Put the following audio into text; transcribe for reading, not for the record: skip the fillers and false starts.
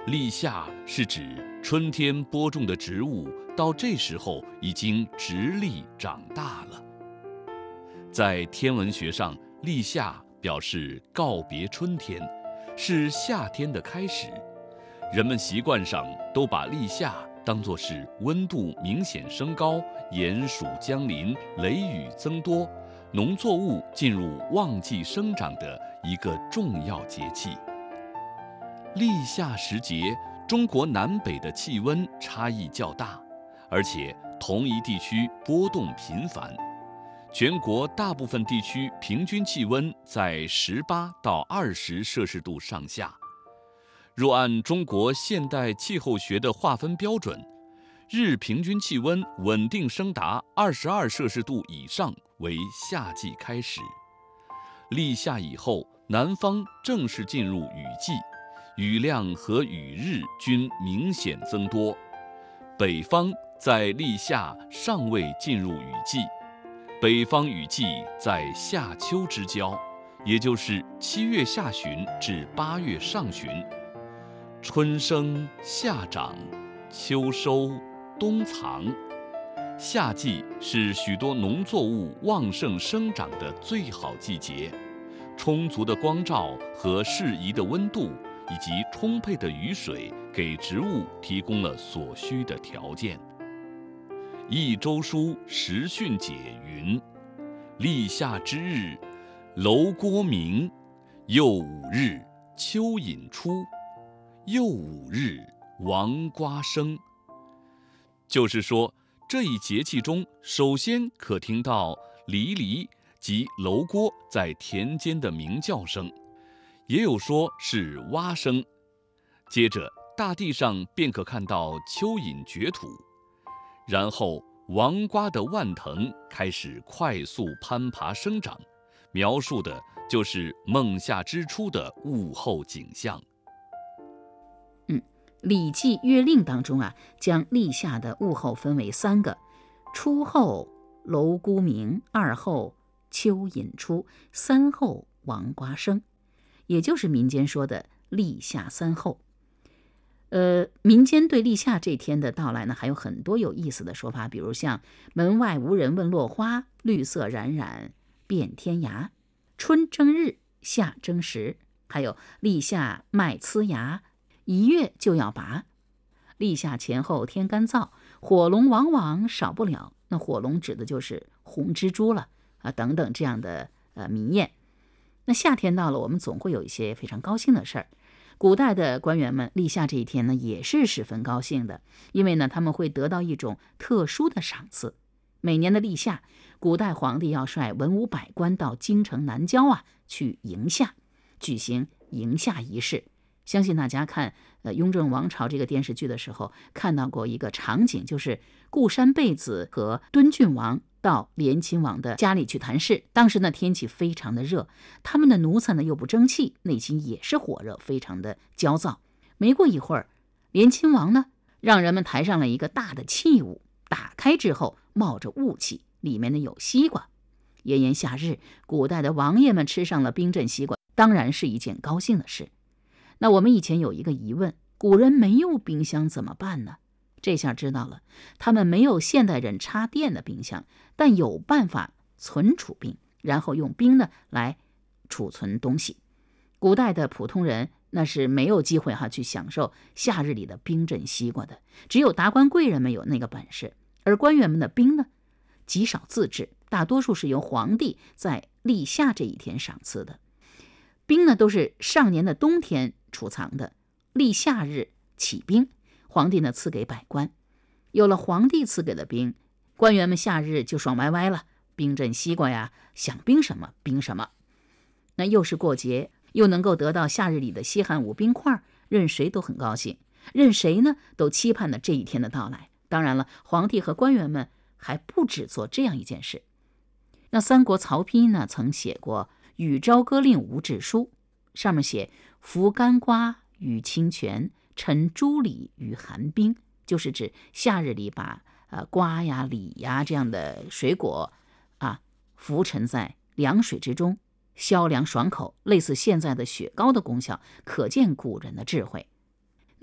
立夏是指春天播种的植物到这时候已经直立长大了。在天文学上，立夏表示告别春天，是夏天的开始。人们习惯上都把立夏当作是温度明显升高、炎暑将临、雷雨增多、农作物进入旺季生长的一个重要节气。立夏时节，中国南北的气温差异较大，而且同一地区波动频繁。全国大部分地区平均气温在18到20摄氏度上下。若按中国现代气候学的划分标准，日平均气温稳定升达22摄氏度以上为夏季开始。立夏以后，南方正式进入雨季，雨量和雨日均明显增多。北方在立夏尚未进入雨季，北方雨季在夏秋之交，也就是7月下旬至8月上旬。春生夏长，秋收冬藏。夏季是许多农作物旺盛生长的最好季节，充足的光照和适宜的温度以及充沛的雨水给植物提供了所需的条件。一周书时训解云：立夏之日，楼郭明；又5日，蚯蚓出；又5日，王瓜生。就是说，这一节气中，首先可听到离离及楼郭在田间的鸣叫声，也有说是蛙声。接着，大地上便可看到蚯蚓掘土，然后王瓜的蔓藤开始快速攀爬生长，描述的就是孟夏之初的物候景象。 《礼记·月令》当中将立夏的物候分为3个：初候楼姑鸣，二候蚯蚓出，三候王瓜生，也就是民间说的立夏3候。民間对立夏这天的到来呢，还有很多有意思的说法，比如像门外无人问落花，绿色冉冉遍天涯，春正日，夏正时，还有立夏麦呲芽，1月就要拔。立夏前后天干燥，火龙往往少不了。那火龙指的就是红蜘蛛了等等这样的民谚。那夏天到了，我们总会有一些非常高兴的事儿。古代的官员们立夏这一天呢，也是十分高兴的，因为呢，他们会得到一种特殊的赏赐。每年的立夏，古代皇帝要率文武百官到京城南郊去迎夏，举行迎夏仪式。相信大家看《雍正王朝》这个电视剧的时候，看到过一个场景，就是固山贝子和敦郡王到联亲王的家里去谈事。当时呢，天气非常的热，他们的奴才呢又不争气，内心也是火热，非常的焦躁。没过一会儿，联亲王呢让人们抬上了一个大的器物，打开之后冒着雾气，里面呢有西瓜。炎炎夏日，古代的王爷们吃上了冰镇西瓜，当然是一件高兴的事。那我们以前有一个疑问，古人没有冰箱怎么办呢？这下知道了，他们没有现代人插电的冰箱，但有办法存储冰，然后用冰呢来储存东西。古代的普通人那是没有机会去享受夏日里的冰镇西瓜的，只有达官贵人们有那个本事。而官员们的冰呢，极少自制，大多数是由皇帝在立夏这一天赏赐的。冰呢都是上年的冬天储藏的，立夏日起冰，皇帝呢赐给百官。有了皇帝赐给的冰，官员们夏日就爽歪歪了，冰镇西瓜呀，想冰什么冰什么。那又是过节，又能够得到夏日里的西汉5冰块，任谁都很高兴，任谁呢都期盼的这一天的到来。当然了，皇帝和官员们还不止做这样一件事。那三国曹丕呢曾写过与朝歌令吴志书，上面写服干瓜与清泉，陈朱李与寒冰，就是指夏日里把瓜呀李呀这样的水果浮沉在凉水之中，消凉爽口，类似现在的雪糕的功效，可见古人的智慧。